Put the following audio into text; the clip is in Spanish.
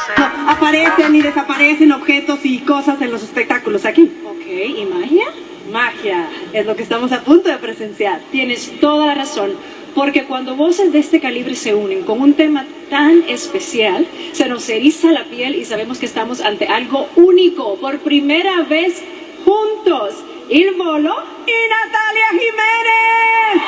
No, aparecen y desaparecen objetos y cosas en los espectáculos aquí. Ok, ¿y magia? Magia, es lo que estamos a punto de presenciar. Tienes toda la razón, porque cuando voces de este calibre se unen con un tema tan especial, se nos eriza la piel y sabemos que estamos ante algo único, por primera vez juntos. Il Bolo y Natalia Jiménez.